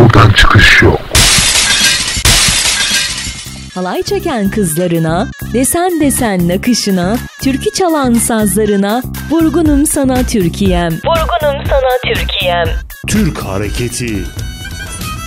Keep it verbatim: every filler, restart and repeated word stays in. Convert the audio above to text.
buradan çıkış yok. Halay çeken kızlarına, desen desen nakışına, türkü çalan sazlarına, vurgunum sana Türkiye'm. Vurgunum sana Türkiye'm. Türk hareketi